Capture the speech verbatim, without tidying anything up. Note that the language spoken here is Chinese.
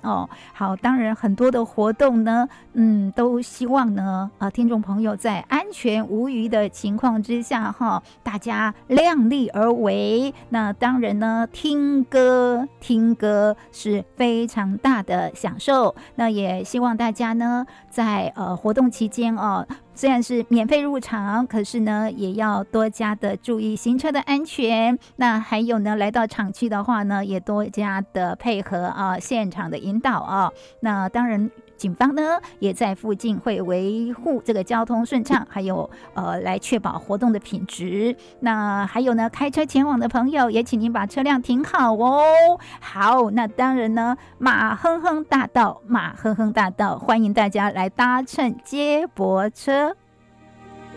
哦。好，当然很多的活动呢，嗯，都希望呢，啊、呃，听众朋友在安全无虞的情况之下哈，大家量力而为。那当然呢，听歌听歌是非常大的享受。那也希望大家呢，在呃活动期间哦。虽然是免费入场，可是呢，也要多加的注意行车的安全。那还有呢，来到场区的话呢，也多加的配合啊，现场的引导啊。那当然，警方呢也在附近会维护这个交通顺畅，还有呃来确保活动的品质。那还有呢，开车前往的朋友也请您把车辆停好哦。好，那当然呢，马哼哼大道，马哼哼大道，欢迎大家来搭乘接驳车。